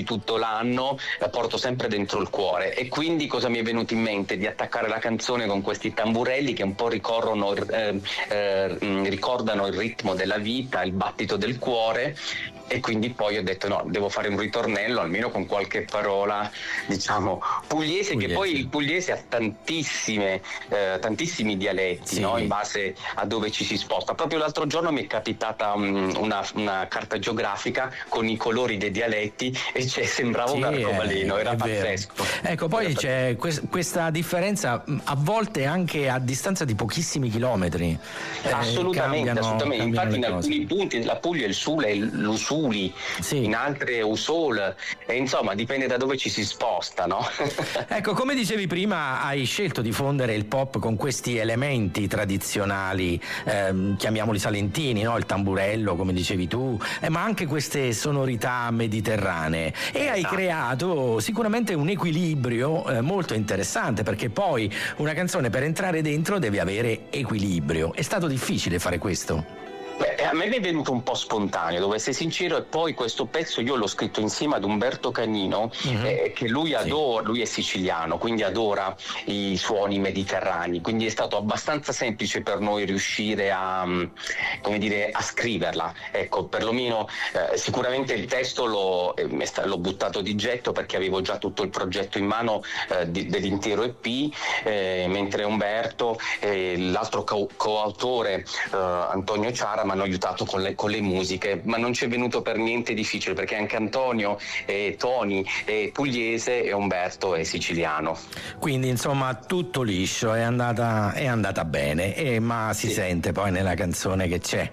tutto l'anno, la porto sempre dentro il cuore. E quindi cosa mi è venuto in mente? Di attaccare la canzone con questi tamburelli che un po' ricordano il ritmo della vita, il battito del cuore. E quindi poi ho detto no, devo fare un ritornello almeno con qualche parola, diciamo, pugliese. Che poi il pugliese ha tantissimi dialetti, no? In base a dove ci si sposta. Proprio l'altro giorno mi è capitata una carta geografica con i colori dei dialetti e sembrava un arcobaleno, era pazzesco. Ecco, poi c'è questa differenza a volte anche a distanza di pochissimi chilometri. Assolutamente. Infatti in alcuni punti la Puglia è il Sule, l'Usuli, in altre Usol, e insomma dipende da dove ci si sposta, no? Ecco, come dicevi prima, hai scelto di fondere il pop con questi elementi tradizionali, chiamiamoli salentini, no? Il tamburello, come dicevi tu, ma anche queste sonorità mediterranee, e hai creato sicuramente un equilibrio molto interessante, perché poi una canzone per entrare dentro deve avere equilibrio. È stato difficile fare questo? Beh, a me è venuto un po' spontaneo, devo essere sincero, e poi questo pezzo io l'ho scritto insieme ad Umberto Canino, che lui adora, lui è siciliano, quindi adora i suoni mediterranei, quindi è stato abbastanza semplice per noi riuscire a scriverla. Ecco, perlomeno sicuramente il testo l'ho buttato di getto perché avevo già tutto il progetto in mano dell'intero EP, mentre Umberto e l'altro coautore Antonio Ciara mi hanno aiutato con le musiche, ma non ci è venuto per niente difficile, perché anche Antonio e Toni è pugliese e Umberto è siciliano. Quindi insomma tutto liscio, è andata bene, ma si sente poi nella canzone che c'è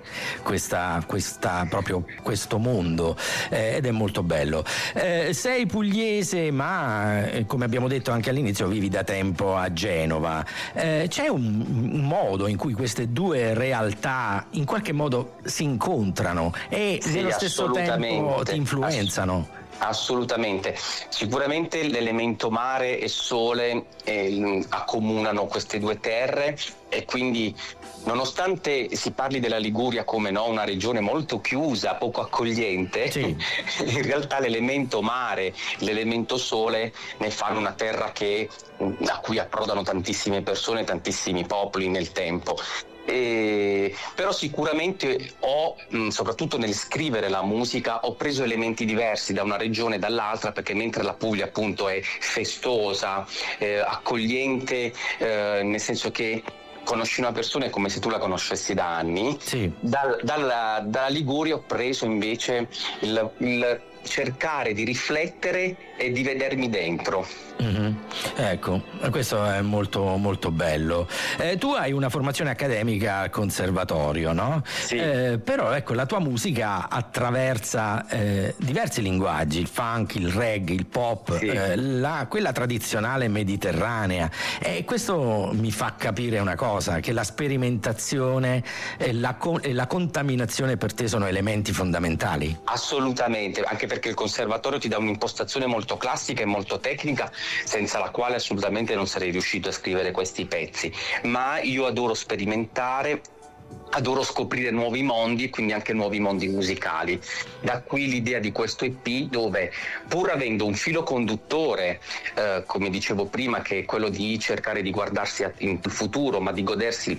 proprio questo mondo, ed è molto bello. Sei pugliese, ma come abbiamo detto anche all'inizio vivi da tempo a Genova. C'è un modo in cui queste due realtà in qualche modo si incontrano e nello stesso tempo ti influenzano? Assolutamente, sicuramente l'elemento mare e sole accomunano queste due terre, e quindi nonostante si parli della Liguria come una regione molto chiusa, poco accogliente, in realtà l'elemento mare, l'elemento sole ne fanno una terra a cui approdano tantissime persone, tantissimi popoli nel tempo. Però sicuramente soprattutto nel scrivere la musica, ho preso elementi diversi da una regione e dall'altra, perché mentre la Puglia appunto è festosa, accogliente, nel senso che conosci una persona è come se tu la conoscessi da anni, dalla Liguria ho preso invece il cercare di riflettere e di vedermi dentro. Ecco, questo è molto molto bello. Tu hai una formazione accademica al conservatorio, no? Però ecco, la tua musica attraversa diversi linguaggi: il funk, il reggae, il pop, quella tradizionale mediterranea, e questo mi fa capire una cosa, che la sperimentazione e la contaminazione per te sono elementi fondamentali. Assolutamente, anche perché il conservatorio ti dà un'impostazione molto classica e molto tecnica, senza la quale assolutamente non sarei riuscito a scrivere questi pezzi. Ma io adoro sperimentare, adoro scoprire nuovi mondi e quindi anche nuovi mondi musicali. Da qui l'idea di questo EP, dove pur avendo un filo conduttore, come dicevo prima, che è quello di cercare di guardarsi in futuro, ma di godersi